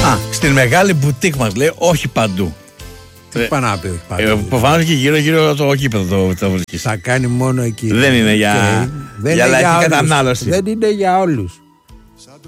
Στην μεγάλη μπουτίκ μας λέει, όχι παντού. Τι πάνε να πει, όχι παντού. Προφανώς και γύρω-γύρω το γήπεδο το βρίσκεις. Θα κάνει μόνο εκεί. Δεν είναι για λαϊκή κατανάλωση. Δεν είναι για όλους.